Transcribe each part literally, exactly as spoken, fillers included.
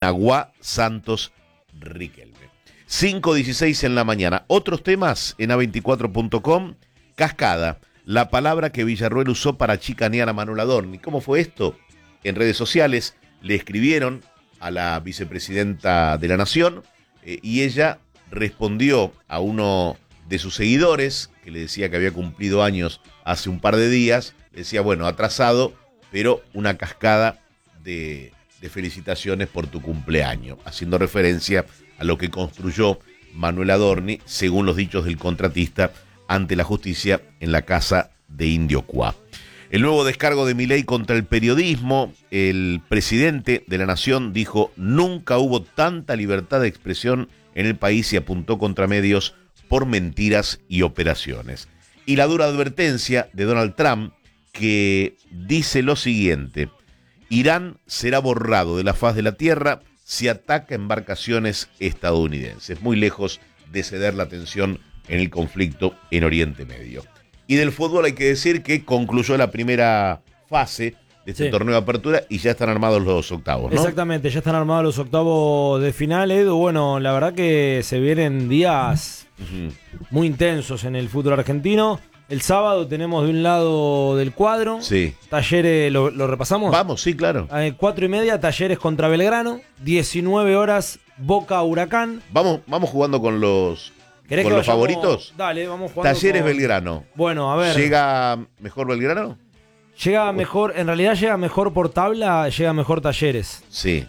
Naguá, Santos, Riquelme. cinco dieciséis en la mañana. Otros temas en A veinticuatro punto com. Cascada, la palabra que Villarruel usó para chicanear a Manuel Adorni. ¿Cómo fue esto? En redes sociales le escribieron a la vicepresidenta de la Nación eh, y ella respondió a uno de sus seguidores que le decía que había cumplido años hace un par de días. Le decía, bueno, atrasado, pero una cascada de, de felicitaciones por tu cumpleaños, haciendo referencia a lo que construyó Manuel Adorni, según los dichos del contratista, ante la justicia en la casa de Indio Cuá. El nuevo descargo de Milei contra el periodismo. El presidente de la Nación dijo: nunca hubo tanta libertad de expresión en el país, y apuntó contra medios por mentiras y operaciones. Y la dura advertencia de Donald Trump, que dice lo siguiente: Irán será borrado de la faz de la tierra si ataca embarcaciones estadounidenses, muy lejos de ceder la atención en el conflicto en Oriente Medio. Y del fútbol hay que decir que concluyó la primera fase de este sí. torneo de apertura y ya están armados los octavos, ¿no? Exactamente, ya están armados los octavos de final, Edu. Bueno, la verdad que se vienen días uh-huh. muy intensos en el fútbol argentino. El sábado tenemos de un lado del cuadro, sí. Talleres, ¿lo, lo repasamos? Vamos, sí, claro. A cuatro y media, Talleres contra Belgrano, diecinueve horas, Boca Huracán. Vamos, vamos jugando con los, con los favoritos. Dale, vamos jugando. Talleres con... Belgrano. Bueno, a ver. ¿Llega mejor Belgrano? Llega mejor, en realidad llega mejor por tabla, llega mejor Talleres. Sí.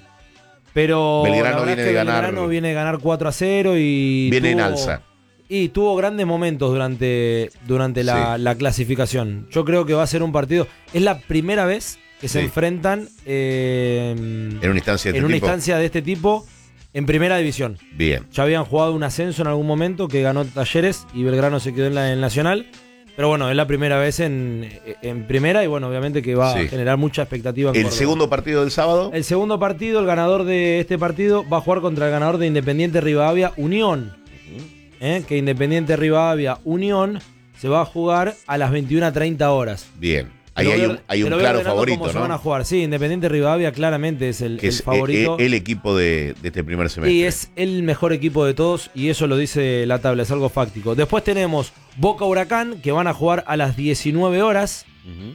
Pero Belgrano viene de ganar. Belgrano viene de ganar cuatro a cero y. Viene tuvo... en alza. Y tuvo grandes momentos durante, durante la, sí. la clasificación. Yo creo que va a ser un partido. Es la primera vez que se sí. enfrentan eh, en una instancia de en este una tipo. instancia de este tipo en primera división. Bien. Ya habían jugado un ascenso en algún momento que ganó Talleres y Belgrano se quedó en la en Nacional. Pero bueno, es la primera vez en, en primera y bueno, obviamente que va sí. a generar mucha expectativa. En ¿El Córdoba. segundo partido del sábado? El segundo partido, el ganador de este partido va a jugar contra el ganador de Independiente Rivadavia Unión. ¿Eh? Que Independiente Rivadavia Unión se va a jugar a las veintiuna treinta horas. Bien, ahí hay un, hay un claro favorito, ¿no? Se van a jugar. Sí, Independiente Rivadavia claramente es el, que el es favorito. El, el equipo de, de este primer semestre. Y es el mejor equipo de todos y eso lo dice la tabla, es algo fáctico. Después tenemos Boca Huracán, que van a jugar a las diecinueve horas. Uh-huh.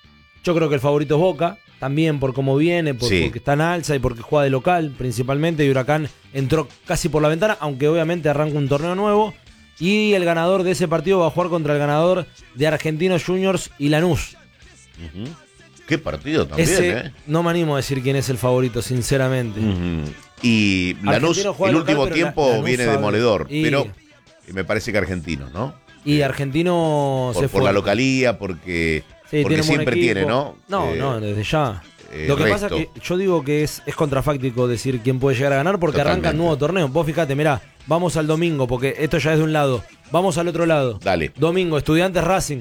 Yo creo que el favorito es Boca. También por cómo viene, por, sí. porque está en alza y porque juega de local principalmente. Y Huracán entró casi por la ventana, aunque obviamente arranca un torneo nuevo. Y el ganador de ese partido va a jugar contra el ganador de Argentinos Juniors y Lanús. Uh-huh. Qué partido también, ese, ¿eh? No me animo a decir quién es el favorito, sinceramente. Uh-huh. Y Lanús, el local, último tiempo la, viene sabe. demoledor. Y... Pero me parece que Argentinos, ¿no? Y Argentino por, se por fue. la localía, porque... Sí, porque tiene siempre equipo. tiene, ¿no? No, eh, no, desde ya. Eh, Lo que resto. pasa es que yo digo que es, es contrafáctico decir quién puede llegar a ganar porque Totalmente. arranca el nuevo torneo. Vos fíjate, mirá, vamos al domingo porque esto ya es de un lado. Vamos al otro lado. Dale. Domingo, Estudiantes Racing.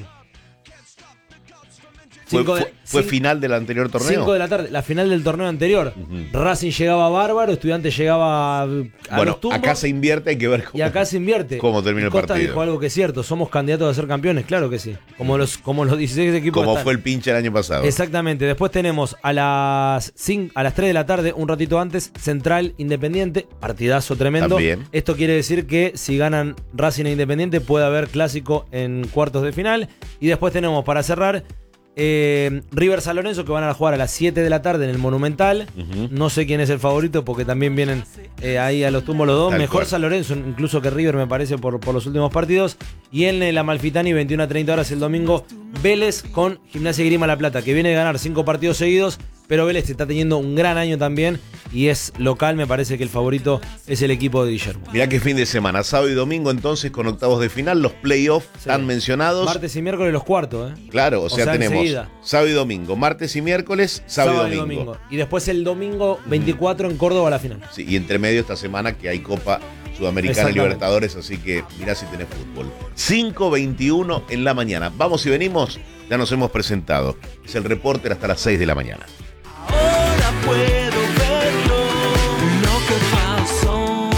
¿Fue, de, fue, fue cinco, final del anterior torneo? cinco de la tarde, la final del torneo anterior. Uh-huh. Racing llegaba bárbaro, Estudiantes llegaba a Bueno, los tumbos, acá se invierte, hay que ver cómo, y acá se invierte. cómo termina el Costa partido. dijo algo que es cierto, somos candidatos a ser campeones, claro que sí. Como los, como los dieciséis equipos Como están. fue el pinche el año pasado. Exactamente. Después tenemos a las cinco, a las tres de la tarde, un ratito antes, Central Independiente, partidazo tremendo. También. Esto quiere decir que si ganan Racing e Independiente puede haber clásico en cuartos de final. Y después tenemos para cerrar Eh, River San Lorenzo, que van a jugar a las siete de la tarde en el Monumental. Uh-huh. No sé quién es el favorito porque también vienen eh, ahí a los tumbos los dos. Tal Mejor cual. San Lorenzo incluso que River, me parece, por, por los últimos partidos. Y en el Amalfitani, veintiuna a treinta horas el domingo, Vélez con Gimnasia y Grima La Plata, que viene de ganar cinco partidos seguidos, pero Vélez está teniendo un gran año también y es local. Me parece que el favorito es el equipo de Guillermo. Mirá qué fin de semana, sábado y domingo entonces con octavos de final, los playoffs sí. tan mencionados. Martes y miércoles los cuartos, ¿eh? Claro, o, o sea, sea tenemos enseguida. Sábado y domingo, martes y miércoles, sábado, sábado y, domingo. y domingo. Y después el domingo veinticuatro mm. en Córdoba la final. Sí, y entre medio esta semana que hay Copa Sudamericana y Libertadores, así que mirá si tenés fútbol. cinco veintiuno en la mañana. Vamos y venimos, ya nos hemos presentado. Es el Reporter hasta las seis de la mañana. Ahora puedo verlo, lo que pasó.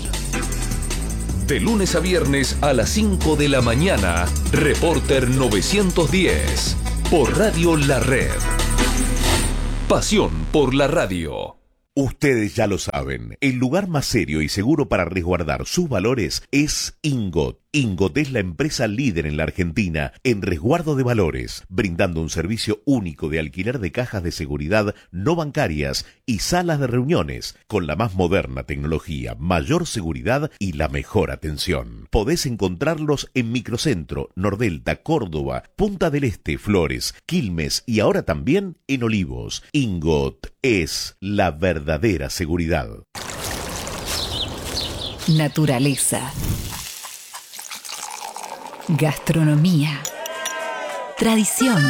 De lunes a viernes a las cinco de la mañana, Reporter novecientos diez, por Radio La Red. Pasión por la radio. Ustedes ya lo saben, el lugar más serio y seguro para resguardar sus valores es Ingot. Ingot es la empresa líder en la Argentina en resguardo de valores, brindando un servicio único de alquiler de cajas de seguridad no bancarias y salas de reuniones, con la más moderna tecnología, mayor seguridad y la mejor atención. Podés encontrarlos en Microcentro, Nordelta, Córdoba, Punta del Este, Flores, Quilmes y ahora también en Olivos. Ingot es la verdadera seguridad. Naturaleza. Gastronomía. Tradición.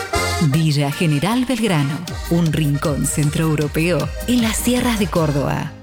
Villa General Belgrano, un rincón centroeuropeo en las sierras de Córdoba.